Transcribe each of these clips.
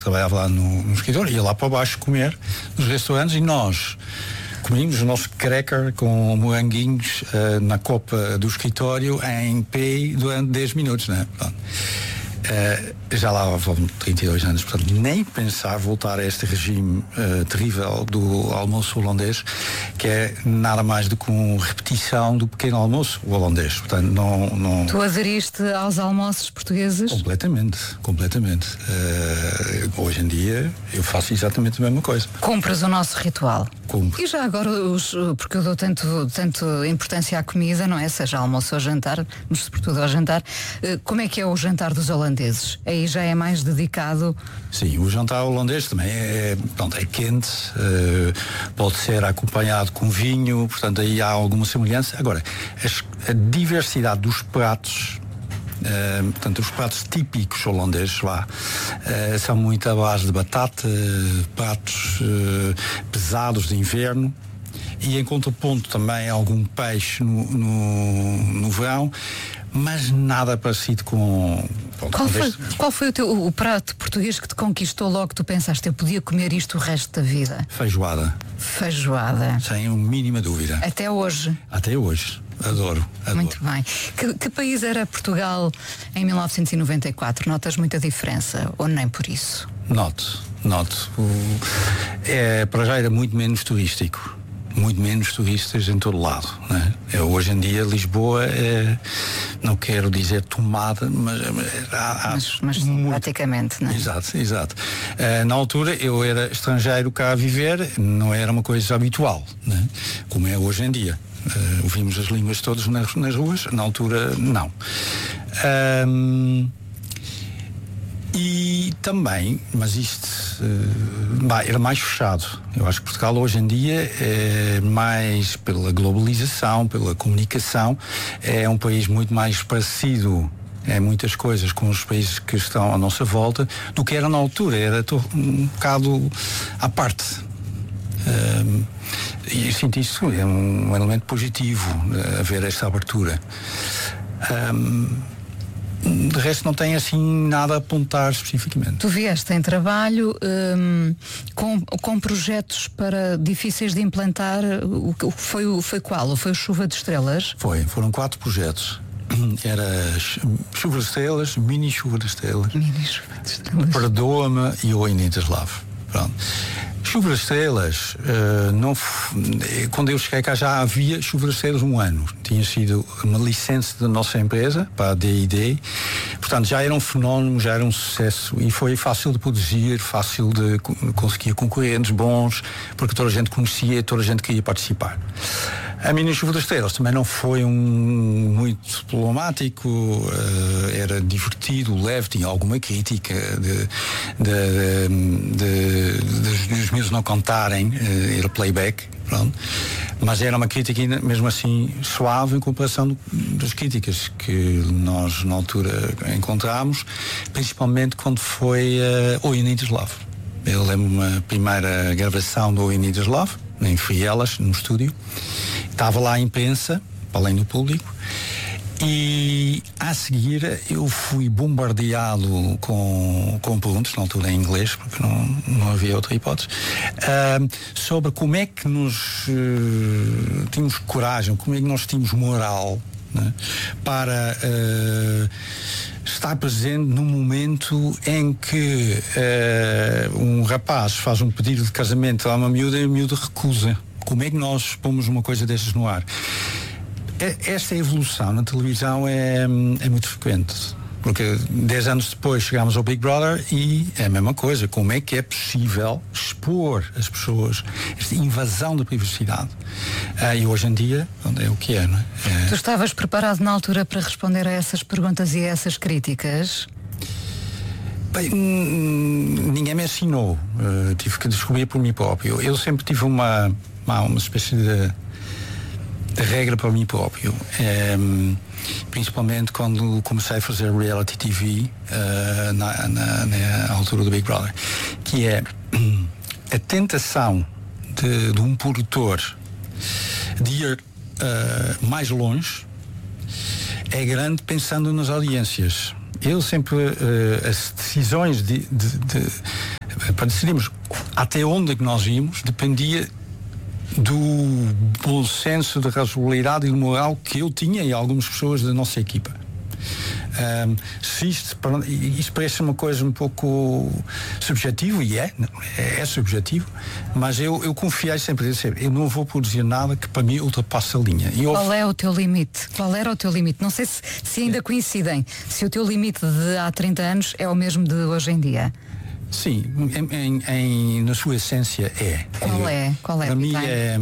trabalhava lá no escritório, ia lá para baixo comer nos restaurantes e nós comíamos o nosso cracker com moranguinhos na copa do escritório em pé durante 10 minutos, né? Pronto. Já lá vão 32 anos, portanto nem pensar voltar a este regime terrível do almoço holandês, que é nada mais do que uma repetição do pequeno almoço holandês. Portanto, não... Tu aderiste aos almoços portugueses? Completamente. Hoje em dia eu faço exatamente a mesma coisa. Cumpres o nosso ritual? Cumpro. E já agora, porque eu dou tanto importância à comida, não é? Seja almoço ou jantar, mas sobretudo ao jantar, como é que é o jantar dos holandeses? Aí já é mais dedicado? Sim, o jantar holandês também é quente, pode ser acompanhado com vinho, portanto aí há alguma semelhança. Agora, a diversidade dos pratos, portanto os pratos típicos holandeses são muito à base de batata, pratos pesados de inverno, e em contraponto também algum peixe no verão, mas nada parecido com... Qual foi o prato português que te conquistou logo que tu pensaste, eu podia comer isto o resto da vida? Feijoada. Sem mínima dúvida. Até hoje? Até hoje. Adoro. Muito bem. Que país era Portugal em 1994? Notas muita diferença ou nem por isso? Noto. Para já era muito menos turístico. Muito menos turistas em todo lado, né? Hoje em dia Lisboa não quero dizer tomada, mas praticamente, não é? Exato. Na altura eu era estrangeiro cá a viver, não era uma coisa habitual, né? Como é hoje em dia. Ouvimos as línguas todas nas ruas, na altura não. E também, mas isto era mais fechado. Eu acho que Portugal hoje em dia é mais pela globalização, pela comunicação, é um país muito mais parecido muitas coisas com os países que estão à nossa volta do que era na altura. Era um bocado à parte. E eu sinto isso, é um elemento positivo haver esta abertura. De resto não tem assim nada a apontar especificamente. Tu vieste em trabalho com projetos difíceis de implantar. Foi qual? Foi o Chuva de Estrelas? Foram 4 projetos. Era Chuva de Estrelas, Mini Chuva de Estrelas, Perdoa-me e o Inideslav. Pronto. Chuva das Estrelas, quando eu cheguei cá já havia Chuva das Estrelas 1 ano. Tinha sido uma licença da nossa empresa, para a D&D. Portanto, já era um fenómeno, já era um sucesso e foi fácil de produzir, fácil de conseguir concorrentes bons, porque toda a gente conhecia, toda a gente queria participar. A Mini Chuva das Estrelas também não foi muito problemático, era divertido, leve, tinha alguma crítica dos meus não cantarem, era playback, pronto. Mas era uma crítica mesmo assim suave em comparação das críticas que nós na altura encontramos, principalmente quando foi O Inideslav. Eu lembro-me a primeira gravação do O Inideslav, em Frielas, no estúdio. Estava lá a imprensa, para além do público, e a seguir eu fui bombardeado com perguntas, na altura em inglês, porque não havia outra hipótese, sobre como é que nós tínhamos coragem, como é que nós tínhamos moral, né, para estar presente num momento em que um rapaz faz um pedido de casamento a uma miúda e a miúda recusa. Como é que nós pomos uma coisa destas no ar? Esta evolução na televisão é muito frequente, porque 10 anos depois chegámos ao Big Brother e é a mesma coisa. Como é que é possível expor as pessoas, esta invasão da privacidade? E hoje em dia é o que é, não é? Tu estavas preparado na altura para responder a essas perguntas e a essas críticas? Bem, ninguém me ensinou, tive que descobrir por mim próprio. Eu sempre tive uma espécie de regra para mim próprio, principalmente quando comecei a fazer reality TV na altura do Big Brother, que é a tentação de um produtor de ir mais longe é grande pensando nas audiências. Eu sempre as decisões para decidirmos até onde é que nós íamos, dependia do bom senso, da razoabilidade e do moral que eu tinha e algumas pessoas da nossa equipa. Se isto parece uma coisa um pouco subjetivo, e é subjetivo, mas eu confiei sempre, eu não vou produzir nada que para mim ultrapasse a linha. Qual é o teu limite? Qual era o teu limite? Não sei se ainda coincidem, se o teu limite de há 30 anos é o mesmo de hoje em dia. Sim, na sua essência é. Qual é? Para mim é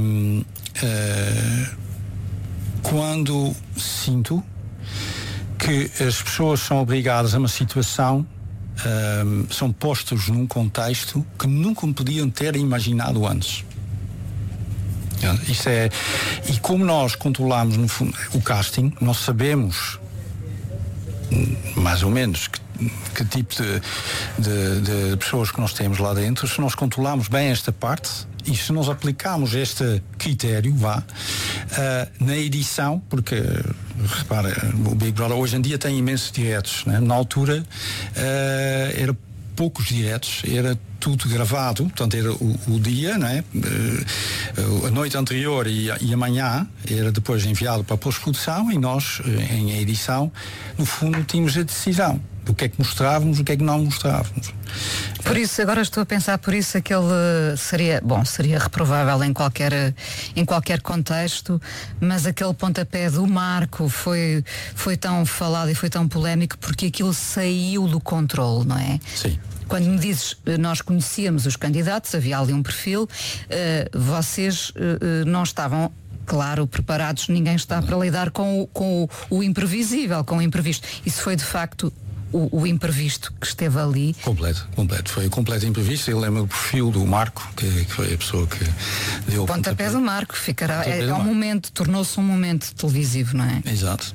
quando sinto que as pessoas são obrigadas a uma situação, são postos num contexto que nunca podiam ter imaginado antes. Isso é, e como nós controlamos no fundo o casting, nós sabemos mais ou menos que tipo de pessoas que nós temos lá dentro. Se nós controlamos bem esta parte e se nós aplicamos este critério na edição, porque repara, o Big Brother hoje em dia tem imensos diretos, né? Na altura era poucos diretos, era tudo gravado, portanto era o dia, né? A noite anterior e amanhã era depois enviado para a pós-produção e nós, em edição, no fundo tínhamos a decisão do que é que mostrávamos, o que é que não mostrávamos. Por isso, agora estou a pensar, por isso aquele seria reprovável em qualquer contexto, mas aquele pontapé do Marco foi tão falado e foi tão polémico porque aquilo saiu do controle, não é? Sim. Quando me dizes, nós conhecíamos os candidatos, havia ali um perfil, vocês não estavam, claro, preparados, ninguém está para lidar com o imprevisível, com o imprevisto. Isso foi de facto o imprevisto que esteve ali. Completo. Foi o completo imprevisto. Eu lembro o perfil do Marco, que foi a pessoa que deu o pontapé do Marco. Tornou-se um momento televisivo, não é? Exato.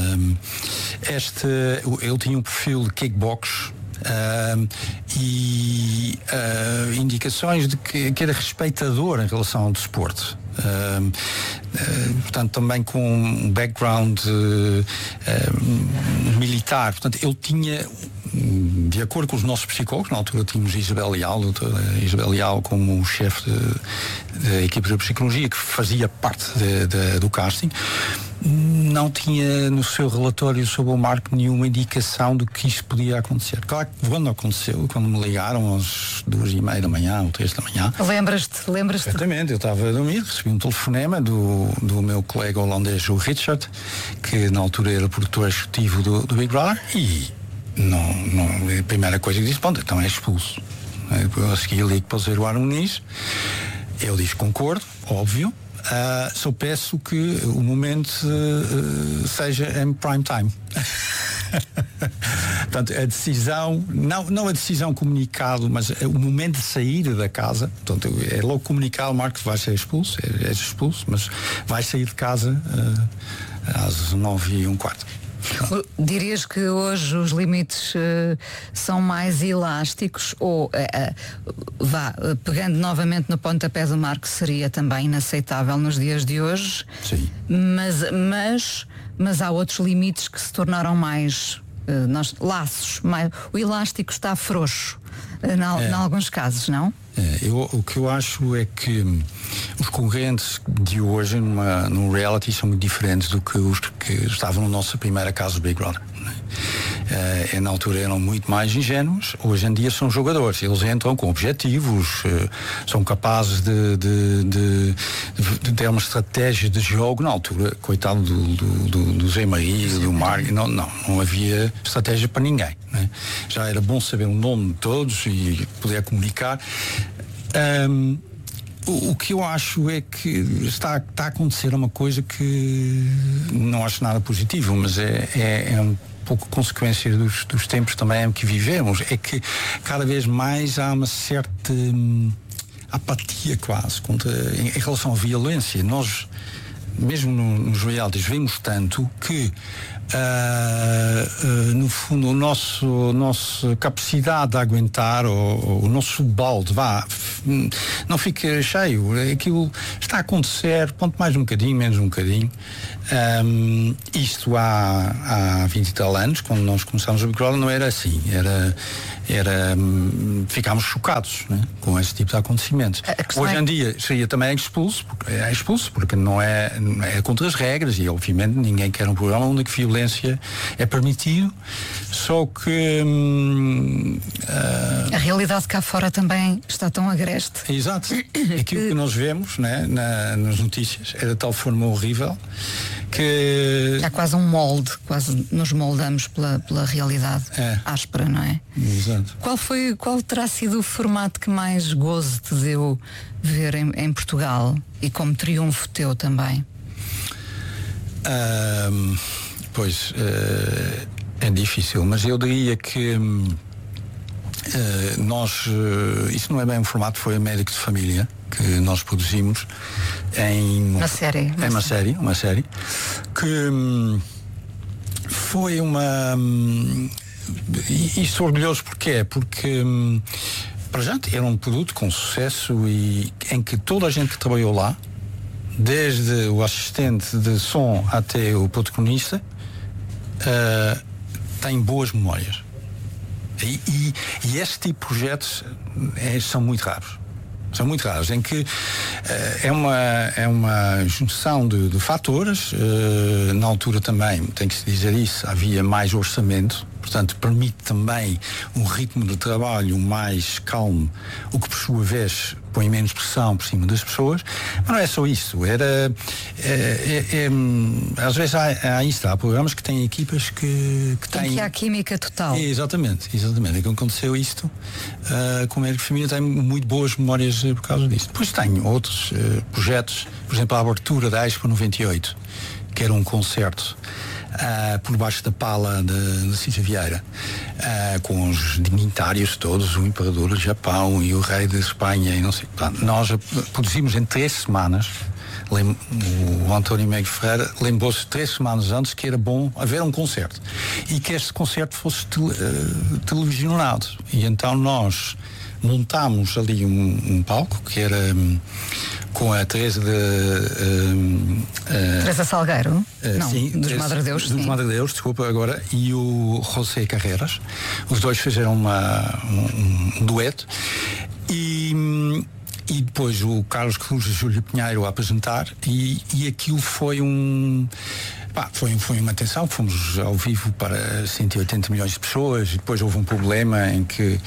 Ele tinha um perfil de kickbox. E indicações de que era respeitador em relação ao desporto. Portanto, também com um background militar. Portanto, ele tinha, de acordo com os nossos psicólogos, na altura tínhamos Isabel Leal como chefe da equipe de psicologia, que fazia parte do casting, não tinha no seu relatório sobre o Marco nenhuma indicação do que isto podia acontecer. Claro que quando aconteceu, quando me ligaram às 2:30 da manhã ou 3 da manhã. Lembras-te? Exatamente, eu estava a dormir, recebi um telefonema do meu colega holandês, o Richard, que na altura era produtor executivo do Big Brother, e a primeira coisa que disse, bom, então é expulso. Depois a seguir ligo para o Zé Eduardo Muniz, ele diz concordo, óbvio. Só peço que o momento seja em prime time. Portanto, a decisão, não a decisão comunicado, mas o momento de sair da casa, portanto, é logo comunicado, Marcos, vai ser expulso, és expulso, mas vai sair de casa às 9:15. Dirias que hoje os limites são mais elásticos ou pegando novamente no pontapé do Marco, seria também inaceitável nos dias de hoje? Sim. Mas há outros limites que se tornaram mais laços, o elástico está frouxo em alguns casos, não? O que eu acho é que os concorrentes de hoje no reality são muito diferentes do que os que estavam na nossa primeira casa do Big Brother. Na altura eram muito mais ingênuos, hoje em dia são jogadores, eles entram com objetivos, são capazes de ter uma estratégia de jogo. Na altura, coitado do Zé Maria, do Marco, não havia estratégia para ninguém, né? Já era bom saber o nome de todos e poder comunicar. O que eu acho é que está a acontecer uma coisa que não acho nada positivo, mas é um pouco consequência dos tempos também que vivemos, é que cada vez mais há uma certa apatia quase em relação à violência. Nós, mesmo nos realities, vemos tanto que no fundo, nossa capacidade de aguentar, o nosso balde, não fica cheio. Aquilo está a acontecer, ponto mais um bocadinho, menos um bocadinho. Isto há 20 e tal anos, quando nós começámos o Big Brother, não era assim. Ficámos chocados, né, com esse tipo de acontecimentos. Hoje em dia seria também expulso porque não é contra as regras e obviamente ninguém quer um programa onde a violência é permitido, só que a realidade cá fora também está tão agreste. Exato. Aquilo que nós vemos, né, nas notícias é de tal forma horrível que há quase um molde, quase nos moldamos pela realidade áspera, não é? Exato. Qual terá sido o formato que mais gozo te deu ver em Portugal e como triunfo teu também? Pois é difícil, mas eu diria que isso não é bem um formato, foi a Médico de Família que nós produzimos uma série que foi e estou orgulhoso porque para já era um produto com sucesso e em que toda a gente que trabalhou lá, desde o assistente de som até o protagonista, tem boas memórias. E este tipo de projetos são muito raros. São muito raros, em que é uma junção de fatores. Na altura também, tem que se dizer isso, havia mais orçamento, portanto permite também um ritmo de trabalho mais calmo, o que por sua vez põe menos pressão por cima das pessoas. Mas não é só isso, às vezes há programas que têm equipas que têm... que há química total. Exatamente, é que aconteceu isto com a Médico de Família, tenho muito boas memórias por causa disso. Depois tenho outros projetos, por exemplo a abertura da Expo 98, que era um concerto por baixo da pala de Cisa Vieira, com os dignitários todos, o Imperador do Japão e o Rei de Espanha e não sei. Nós produzimos em 3 semanas. O António Mego Ferreira lembrou-se 3 semanas antes que era bom haver um concerto e que este concerto fosse televisionado, e então nós montámos ali um palco que era com a Teresa Teresa Salgueiro? Não, sim, dos Madre Deus. Dos Madre Deus, desculpa agora, e o José Carreras. Os dois fizeram um dueto e depois o Carlos Cruz e Júlio Pinheiro a apresentar e aquilo foi foi uma atenção, fomos ao vivo para 180 milhões de pessoas e depois houve um problema em que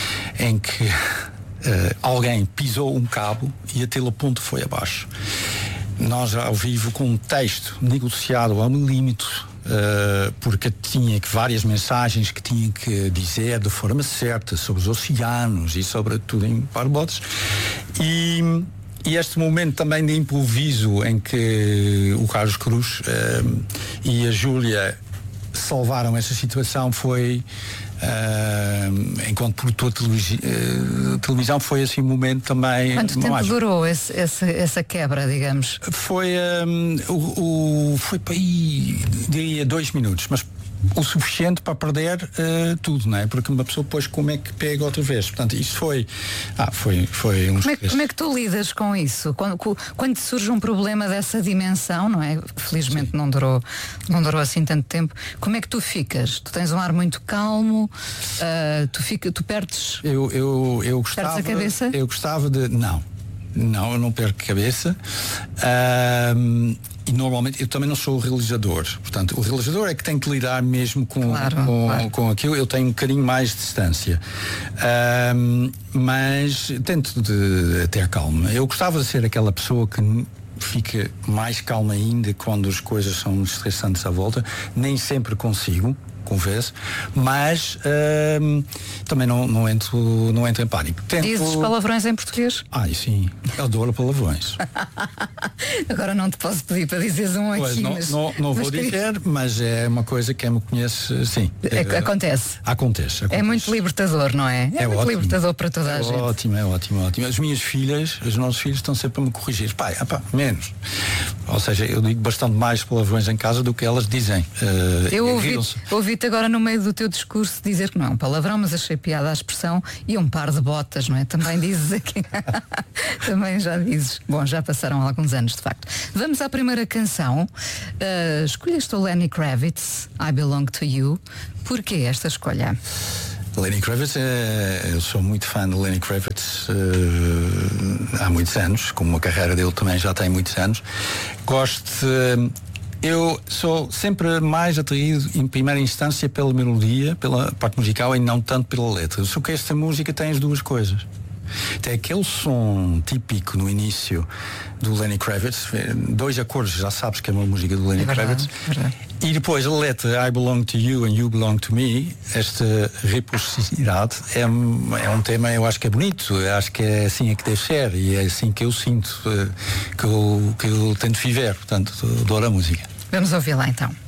alguém pisou um cabo e a teleponte foi abaixo. Nós ao vivo com um texto negociado ao milímetro, porque tinha várias mensagens que tinha que dizer de forma certa sobre os oceanos e sobre tudo em barbotes, e este momento também de improviso em que o Carlos Cruz e a Júlia salvaram essa situação foi enquanto produtor de televisão, foi assim um momento também. Quanto tempo durou essa quebra, digamos? Foi para aí, diria 2 minutos, mas o suficiente para perder tudo, não é? Porque uma pessoa depois como é que pega outra vez? Portanto, isso foi um... Como é que tu lidas com isso? Quando surge um problema dessa dimensão, não é? Felizmente não durou assim tanto tempo. Como é que tu ficas? Tu tens um ar muito calmo, tu perdes... Eu gostava... Perdes a cabeça? Eu gostava de... Não, eu não perco a cabeça. E normalmente eu também não sou o realizador, portanto o realizador é que tem que lidar mesmo com aquilo. Eu tenho um bocadinho mais de distância, mas tento de ter calma. Eu gostava de ser aquela pessoa que fica mais calma ainda quando as coisas são estressantes à volta. Nem sempre consigo, confesso, mas também não entro em pânico. Dizes palavrões em português? Sim, eu adoro palavrões. Agora não te posso pedir para dizeres um pois, aqui, não vou dizer, mas é uma coisa que quem me conhece, sim. Acontece. Acontece. É muito libertador, não é? É muito ótimo. Libertador para toda a gente. É ótimo. As minhas filhas, os nossos filhos estão sempre a me corrigir. Pai, menos. Ou seja, eu digo bastante mais palavrões em casa do que elas dizem. Eu ouvi-te agora no meio do teu discurso dizer que não é um palavrão, mas achei piada a expressão e um par de botas, não é? Também dizes aqui. Também já dizes. Bom, já passaram alguns anos, de facto. Vamos à primeira canção. Escolheste o Lenny Kravitz, I Belong to You. Porquê esta escolha? Lenny Kravitz, eu sou muito fã de Lenny Kravitz há muitos anos, como a carreira dele também já tem muitos anos. Eu sou sempre mais atraído em primeira instância pela melodia, pela parte musical e não tanto pela letra. Só que esta música tem as duas coisas. Tem aquele som típico no início do Lenny Kravitz, 2 acordes, já sabes que é uma música do Lenny Kravitz. E depois a letra I belong to you and you belong to me, esta reciprocidade é um tema, eu acho que é bonito, eu acho que é assim que deve ser e é assim que eu sinto, que eu tento viver, portanto adoro a música. Vamos ouvir lá então.